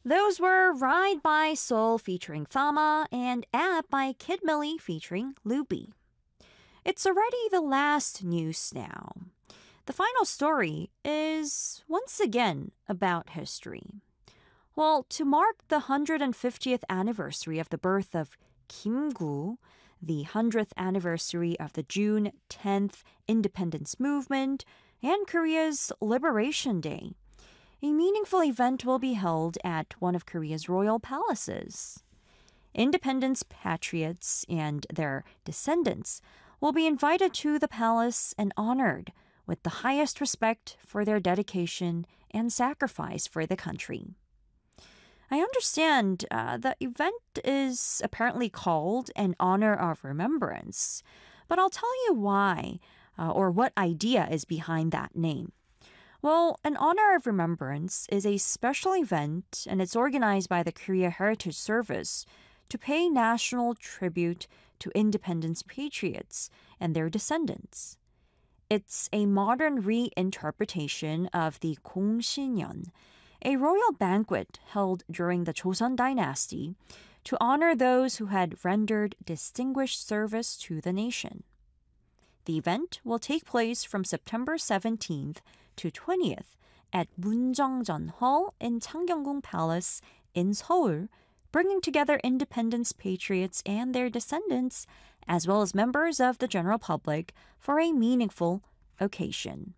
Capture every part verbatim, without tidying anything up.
Those were Ride by Soul featuring Thama and App by Kid Millie featuring Luby. It's already the last news now. The final story is once again about history. Well, to mark the one hundred fiftieth anniversary of the birth of Kim Gu, the one hundredth anniversary of the June tenth independence movement, and Korea's Liberation Day, a meaningful event will be held at one of Korea's royal palaces. Independence patriots and their descendants will be invited to the palace and honored with the highest respect for their dedication and sacrifice for the country. I understand uh, the event is apparently called an honor of remembrance, but I'll tell you why uh, or what idea is behind that name. Well, an honor of remembrance is a special event and it's organized by the Korea Heritage Service to pay national tribute to independence patriots and their descendants. It's a modern reinterpretation of the 공신년, a royal banquet held during the Joseon dynasty to honor those who had rendered distinguished service to the nation. The event will take place from September seventeenth to twentieth at Munjeongjeon Hall in Changgyeonggung Palace in Seoul, bringing together independence patriots and their descendants, as well as members of the general public, for a meaningful occasion.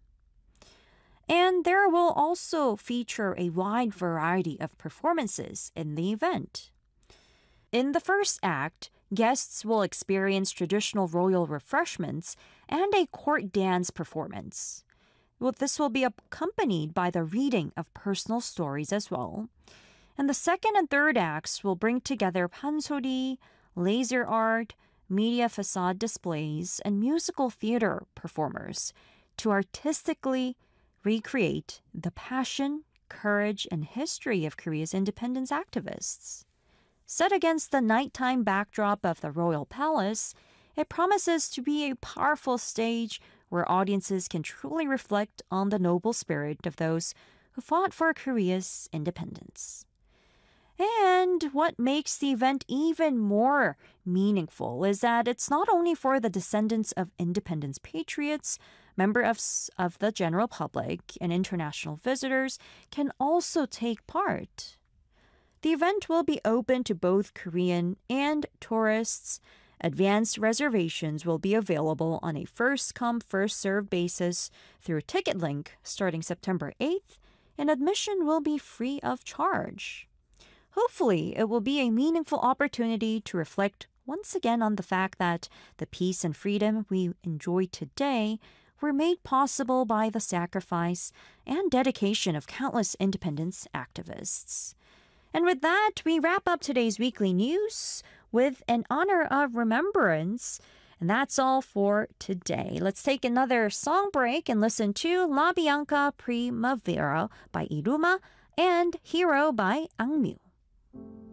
And there will also feature a wide variety of performances in the event. In the first act, guests will experience traditional royal refreshments and a court dance performance. Well, this will be accompanied by the reading of personal stories as well. And the second and third acts will bring together pansori, laser art, media facade displays, and musical theater performers to artistically recreate the passion, courage, and history of Korea's independence activists. Set against the nighttime backdrop of the royal palace, it promises to be a powerful stage where audiences can truly reflect on the noble spirit of those who fought for Korea's independence. And what makes the event even more meaningful is that it's not only for the descendants of independence patriots, members of, of the general public, and international visitors can also take part. The event will be open to both Korean and tourists. Advanced reservations will be available on a first-come, first-served basis through TicketLink starting September eighth, and admission will be free of charge. Hopefully, it will be a meaningful opportunity to reflect once again on the fact that the peace and freedom we enjoy today were made possible by the sacrifice and dedication of countless independence activists. And with that, we wrap up today's weekly news with an honor of remembrance. And that's all for today. Let's take another song break and listen to La Bianca Primavera by Iruma and Hero by Angmyu.